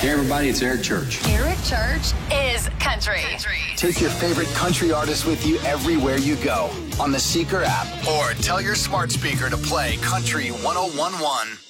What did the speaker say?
Hey, everybody, it's Eric Church. Eric Church is country. Take your favorite country artist with you everywhere you go on the Seeker app, or tell your smart speaker to play Country 101.1.